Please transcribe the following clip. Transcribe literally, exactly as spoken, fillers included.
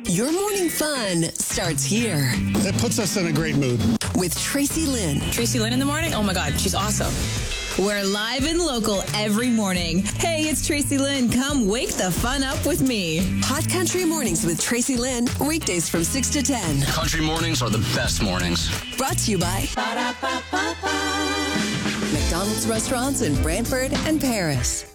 Your morning fun starts here. It puts us in a great mood. With Tracy Lynn. Tracy Lynn in the morning? Oh my God, she's awesome. We're live and local every morning. Hey, it's Tracy Lynn. Come wake the fun up with me. Hot Country Mornings with Tracy Lynn. Weekdays from six to ten. Country mornings are the best mornings. Brought to you by McDonald's restaurants in Brantford and Paris.